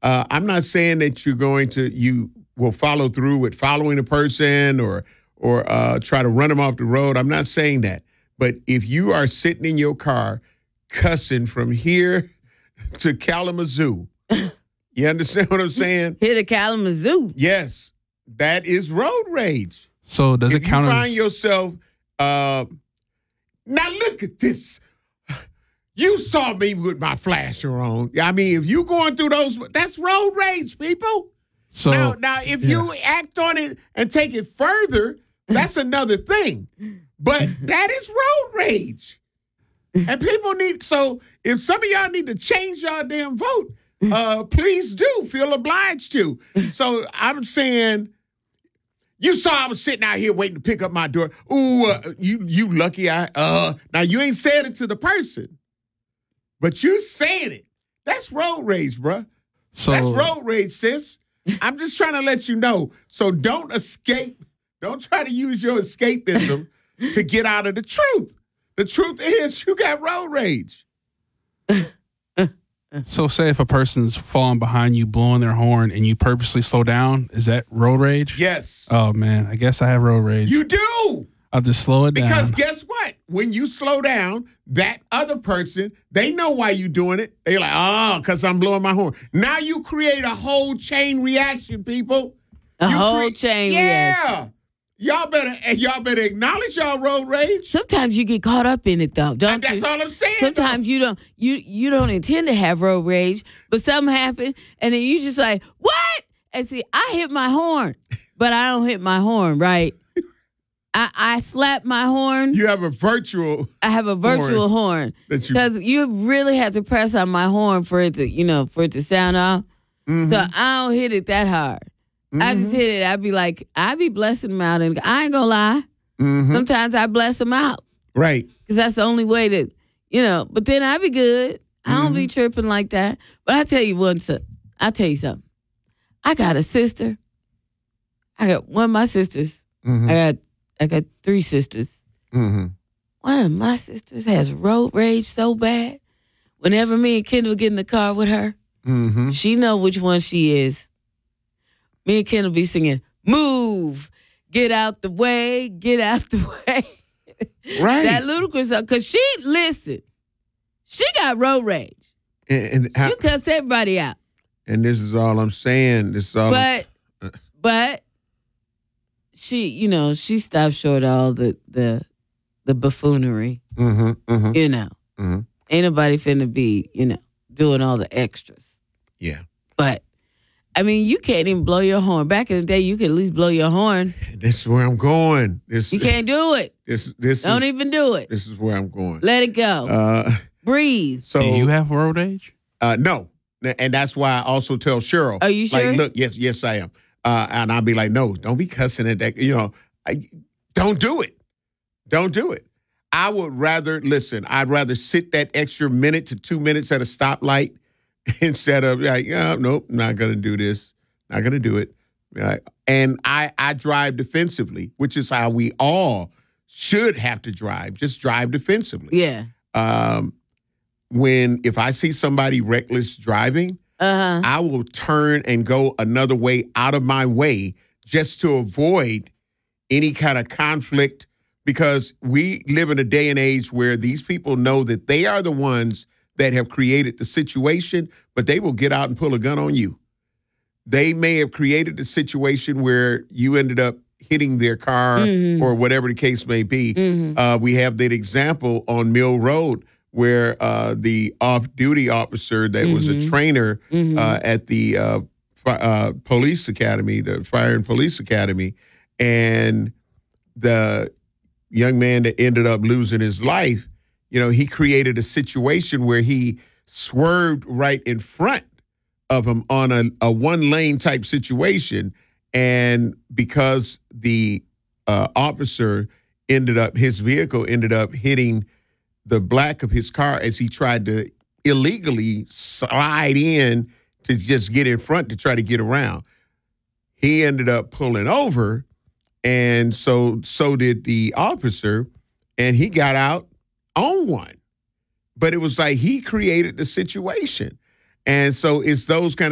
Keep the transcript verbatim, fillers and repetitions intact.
Uh, I'm not saying that you're going to, you will follow through with following a person or, or uh, try to run them off the road. I'm not saying that. But if you are sitting in your car cussing from here to Kalamazoo, you understand what I'm saying? Here to Kalamazoo. Yes, that is road rage. So does if it count you as... find yourself, uh, now look at this. You saw me with my flasher on. I mean, if you going through those, that's road rage, people. So now, now if yeah. you act on it and take it further, that's another thing. But that is road rage. And people need, so if some of y'all need to change y'all damn vote, uh, please do. Feel obliged to. So I'm saying, you saw I was sitting out here waiting to pick up my door. Ooh, uh, you you lucky I, uh, now you ain't said it to the person, but you saying it. That's road rage, bruh. So, that's road rage, sis. I'm just trying to let you know. So don't escape. Don't try to use your escapism to get out of the truth. The truth is you got road rage. So say if a person's falling behind you, blowing their horn, and you purposely slow down, is that road rage? Yes. Oh, man. I guess I have road rage. You do. I'll just slow it down. Because guess what? When you slow down, that other person, they know why you doing it. They're like, oh, because I'm blowing my horn. Now you create a whole chain reaction, people. A you whole cre- chain yeah. reaction. Y'all better y'all better acknowledge y'all road rage. Sometimes you get caught up in it, though, don't and that's you? all I'm saying. Sometimes though. you don't you you don't intend to have road rage, but something happened, and then you just like, what? And see, I hit my horn, but I don't hit my horn, right? I, I slap my horn. You have a virtual I have a virtual horn. Because you, you really have to press on my horn for it to, you know, for it to sound off. Mm-hmm. So I don't hit it that hard. Mm-hmm. I just hit it. I'd be like, I'd be blessing them out. And I ain't gonna lie. Mm-hmm. Sometimes I bless them out. Right. Because that's the only way to, you know, but then I be good. I don't mm-hmm. be tripping like that. But I tell you one something. I tell you something. I got a sister. I got one of my sisters. Mm-hmm. I got I got three sisters. Mm-hmm. One of my sisters has road rage so bad. Whenever me and Kendall get in the car with her, mm-hmm. she know which one she is. Me and Kendall be singing, move, get out the way, get out the way. Right. That ludicrous song. Because she, listen, she got road rage. And, and she I, cuss everybody out. And this is all I'm saying. This is all But, uh, but, she, you know, she stopped short of all the the, the buffoonery. Mm-hmm, mm-hmm, you know. Mm-hmm. Ain't nobody finna be, you know, doing all the extras. Yeah. But, I mean, you can't even blow your horn. Back in the day, you could at least blow your horn. This is where I'm going. This You can't do it. This this Don't is, even do it. This is where I'm going. Let it go. Uh, Breathe. So do you have road rage? Uh, no. And that's why I also tell Cheryl. Are you sure? Like, look, yes, yes, I am. Uh, and I'll be like, no, don't be cussing at that. You know, I, don't do it. Don't do it. I would rather, listen, I'd rather sit that extra minute to two minutes at a stoplight instead of like, oh, nope, not going to do this. Not going to do it. Right? And I, I drive defensively, which is how we all should have to drive. Just drive defensively. Yeah. Um, when, if I see somebody reckless driving, Uh-huh. I will turn and go another way out of my way just to avoid any kind of conflict, because we live in a day and age where these people know that they are the ones that have created the situation, but they will get out and pull a gun on you. They may have created the situation where you ended up hitting their car mm-hmm. or whatever the case may be. Mm-hmm. Uh, we have that example on Mill Road where uh, the off-duty officer that mm-hmm. was a trainer mm-hmm. uh, at the uh, uh, police academy, the Fire and Police Academy, and the young man that ended up losing his life, you know, he created a situation where he swerved right in front of him on a, a one-lane type situation, and because the uh, officer ended up, his vehicle ended up hitting the black of his car as he tried to illegally slide in to just get in front to try to get around. He ended up pulling over, and so so did the officer, and he got out on one. But it was like he created the situation. And so it's those kind of